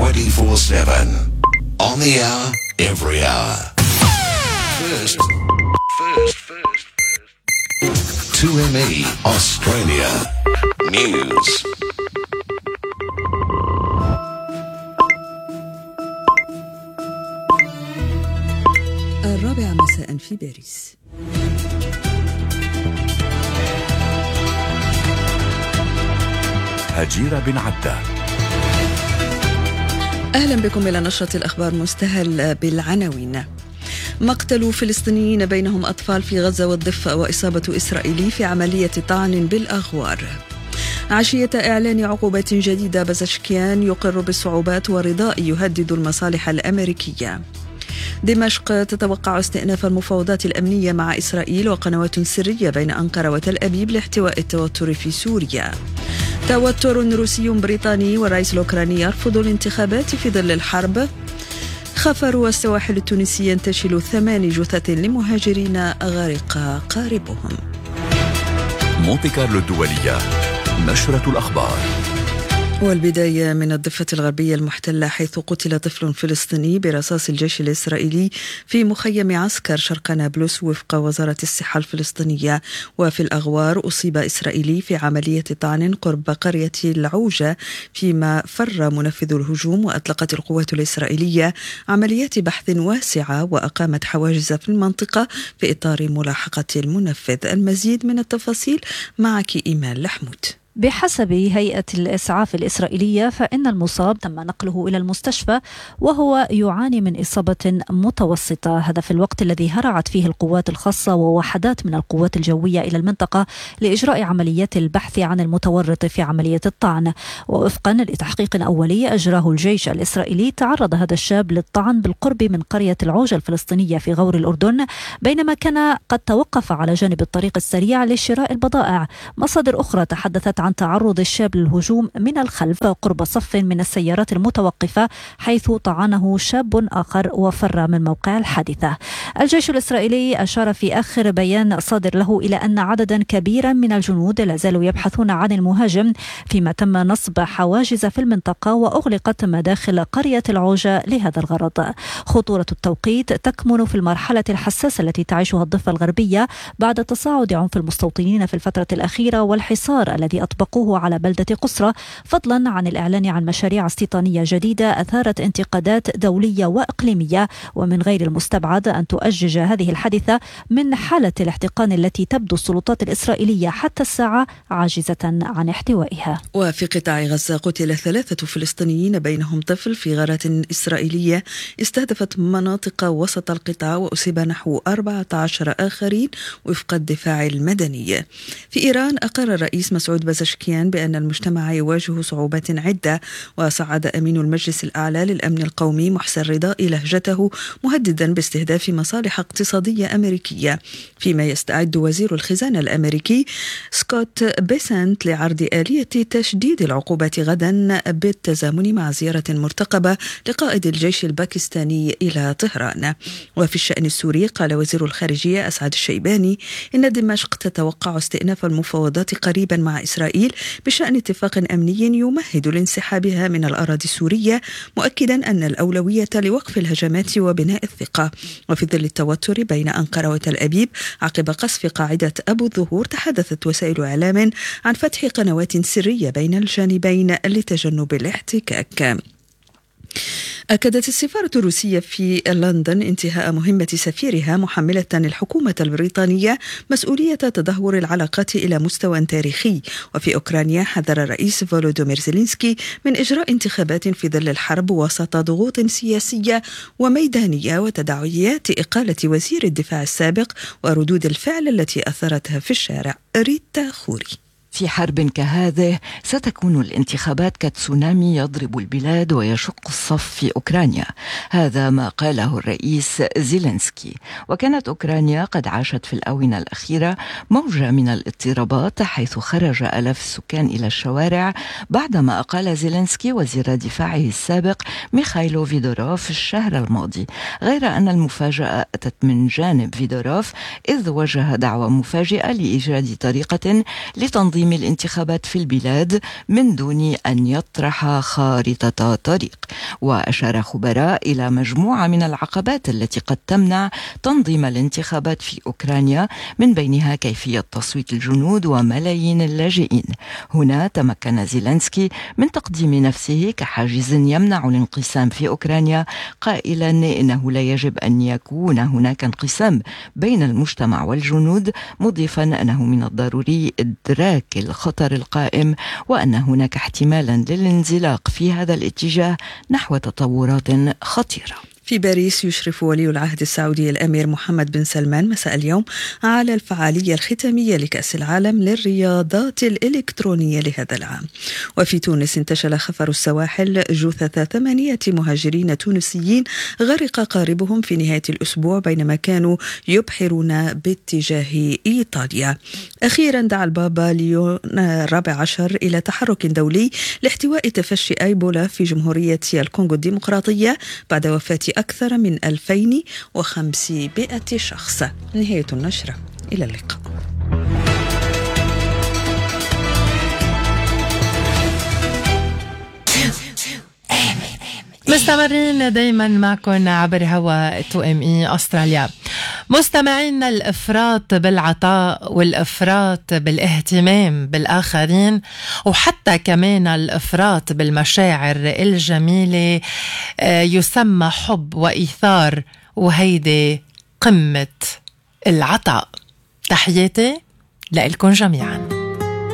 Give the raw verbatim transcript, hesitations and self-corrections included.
twenty-four seven. On the hour, every hour. First, first, first, first. two M E Australia News. الرابعة مساء في باريس. هجيرة بن عدة. أهلا بكم إلى نشرة الأخبار. مستهل بالعناوين: مقتل فلسطينيين بينهم أطفال في غزة والضفة، وإصابة إسرائيلي في عملية طعن بالأغوار. عشية إعلان عقوبات جديدة، بزشكيان يقر بالصعوبات ورضاء يهدد المصالح الأمريكية. دمشق تتوقع استئناف المفاوضات الأمنية مع إسرائيل، وقنوات سرية بين أنقرة وتل أبيب لاحتواء التوتر في سوريا. توتر روسي بريطاني، والرئيس الأوكراني يرفض الانتخابات في ظل الحرب. خفر والسواحل التونسية ينتشل ثمان جثث لمهاجرين غرق قاربهم. مونتي كارلو الدولية، نشرة الأخبار. والبداية من الضفة الغربية المحتلة، حيث قتل طفل فلسطيني برصاص الجيش الإسرائيلي في مخيم عسكر شرق نابلس وفق وزارة الصحة الفلسطينية. وفي الأغوار أصيب إسرائيلي في عملية طعن قرب قرية العوجة، فيما فر منفذ الهجوم. وأطلقت القوات الإسرائيلية عمليات بحث واسعة وأقامت حواجز في المنطقة في إطار ملاحقة المنفذ. المزيد من التفاصيل معك إيمان لحمود. بحسب هيئة الإسعاف الإسرائيلية، فإن المصاب تم نقله إلى المستشفى وهو يعاني من إصابة متوسطة. هذا في الوقت الذي هرعت فيه القوات الخاصة ووحدات من القوات الجوية إلى المنطقة لإجراء عمليات البحث عن المتورط في عملية الطعن. ووفقا لتحقيق أولي أجراه الجيش الإسرائيلي، تعرض هذا الشاب للطعن بالقرب من قرية العوجة الفلسطينية في غور الأردن، بينما كان قد توقف على جانب الطريق السريع لشراء البضائع. مصادر أخرى تحدثت عن تعرض الشاب للهجوم من الخلف قرب صف من السيارات المتوقفة، حيث طعنه شاب آخر وفر من موقع الحادثة. الجيش الإسرائيلي أشار في آخر بيان صادر له إلى أن عددا كبيرا من الجنود لا زالوا يبحثون عن المهاجم، فيما تم نصب حواجز في المنطقة وأغلقت مداخل قرية العوجة لهذا الغرض. خطورة التوقيت تكمن في المرحلة الحساسة التي تعيشها الضفة الغربية بعد تصاعد عنف المستوطنين في الفترة الأخيرة والحصار الذي أطبقوه على بلدة قسرة، فضلا عن الإعلان عن مشاريع استيطانية جديدة أثارت انتقادات دولية وإقليمية. ومن غير المستبعد أن تؤجج هذه الحادثة من حالة الاحتقان التي تبدو السلطات الإسرائيلية حتى الساعة عاجزة عن احتوائها. وفي قطاع غزة قتل ثلاثة فلسطينيين بينهم طفل في غارات إسرائيلية استهدفت مناطق وسط القطاع، وأصيب نحو أربعة عشر آخرين وفق الدفاع المدني. في إيران أقر الرئيس مسعود بزشكيان بأن المجتمع يواجه صعوبات عدة، وصعد أمين المجلس الأعلى للأمن القومي محسن رضائي لهجته مهددا باستهداف مصالح اقتصادية أمريكية، فيما يستعد وزير الخزانة الأمريكي سكوت بيسنت لعرض آلية تشديد العقوبات غدا بالتزامن مع زيارة مرتقبة لقائد الجيش الباكستاني إلى طهران. وفي الشأن السوري قال وزير الخارجية أسعد الشيباني إن دمشق تتوقع استئناف المفاوضات قريبا مع إسرائيل بشأن اتفاق أمني يمهد لانسحابها من الأراضي السورية، مؤكدا أن الأولوية لوقف الهجمات وبناء الثقة. وفي ظل التوتر بين أنقرة وتل أبيب عقب قصف قاعدة أبو الظهور، تحدثت وسائل إعلام عن فتح قنوات سرية بين الجانبين لتجنب الاحتكاك. أكدت السفارة الروسية في لندن انتهاء مهمة سفيرها، محملة الحكومة البريطانية مسؤولية تدهور العلاقات إلى مستوى تاريخي. وفي أوكرانيا حذر الرئيس فولودومير زيلينسكي من إجراء انتخابات في ظل الحرب وسط ضغوط سياسية وميدانية وتداعيات إقالة وزير الدفاع السابق وردود الفعل التي أثرتها في الشارع. ريتا خوري. في حرب كهذه ستكون الانتخابات كتسونامي يضرب البلاد ويشق الصف في أوكرانيا. هذا ما قاله الرئيس زيلينسكي. وكانت أوكرانيا قد عاشت في الآونة الأخيرة موجة من الاضطرابات، حيث خرج آلاف السكان إلى الشوارع بعدما أقال زيلينسكي وزير دفاعه السابق ميخايلو فيدوروف الشهر الماضي. غير أن المفاجأة أتت من جانب فيدوروف، إذ وجه دعوة مفاجئة لإيجاد طريقة لتنظيم تنظيم الانتخابات في البلاد من دون أن يطرح خارطة طريق. وأشار خبراء إلى مجموعة من العقبات التي قد تمنع تنظيم الانتخابات في أوكرانيا، من بينها كيفية تصويت الجنود وملايين اللاجئين. هنا تمكن زيلينسكي من تقديم نفسه كحاجز يمنع الانقسام في أوكرانيا، قائلا إنه لا يجب أن يكون هناك انقسام بين المجتمع والجنود، مضيفا أنه من الضروري إدراك الخطر القائم وأن هناك احتمالا للانزلاق في هذا الاتجاه نحو تطورات خطيرة. في باريس يشرف ولي العهد السعودي الأمير محمد بن سلمان مساء اليوم على الفعالية الختامية لكأس العالم للرياضات الإلكترونية لهذا العام. وفي تونس انتشل خفر السواحل جثث ثمانية مهاجرين تونسيين غرق قاربهم في نهاية الأسبوع بينما كانوا يبحرون باتجاه إيطاليا. أخيرا دعا البابا ليون الرابع عشر إلى تحرك دولي لاحتواء تفشي أيبولا في جمهورية الكونغو الديمقراطية بعد وفاة أكثر من ألفين وخمسمائة شخص. نهاية النشرة، إلى اللقاء. مستمرين دايما معكم عبر هوا تو ام اي استراليا. مستمعينا، الافراط بالعطاء والافراط بالاهتمام بالاخرين وحتى كمان الافراط بالمشاعر الجميله يسمى حب وايثار، وهيدي قمه العطاء. تحياتي لكم جميعا.